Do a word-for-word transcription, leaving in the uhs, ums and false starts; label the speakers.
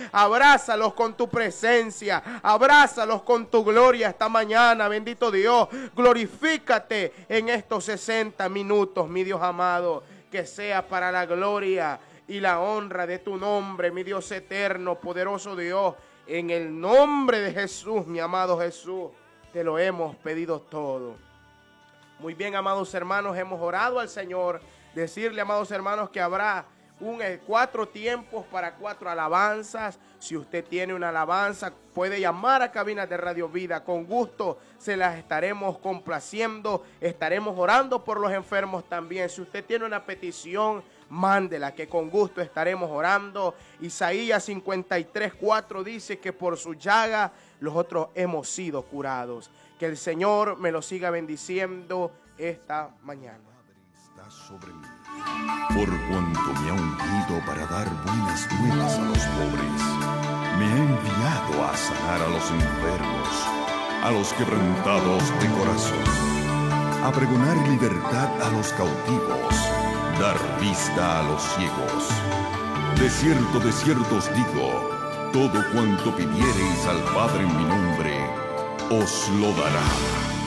Speaker 1: Abrázalos con tu presencia, abrázalos con tu gloria esta mañana, bendito Dios. Glorifícate en estos sesenta minutos, mi Dios amado, que sea para la gloria y la honra de tu nombre, mi Dios eterno, poderoso Dios. En el nombre de Jesús, mi amado Jesús, te lo hemos pedido todo. Muy bien, amados hermanos, hemos orado al Señor. Decirle, amados hermanos, que habrá un, eh, cuatro tiempos para cuatro alabanzas. Si usted tiene una alabanza, puede llamar a Cabinas de Radio Vida. Con gusto se las estaremos complaciendo. Estaremos orando por los enfermos también. Si usted tiene una petición, mándela, que con gusto estaremos orando. Isaías cincuenta y tres, cuatro dice que por su llaga los otros hemos sido curados. Que el Señor me lo siga bendiciendo esta mañana.
Speaker 2: Está sobre mí, por cuanto me ha ungido para dar buenas nuevas a los pobres. Me ha enviado a sanar a los enfermos, a los quebrantados de corazón, a pregonar libertad a los cautivos, dar vista a los ciegos. De cierto, de cierto os digo, todo cuanto pidiereis al Padre en mi nombre, os lo dará.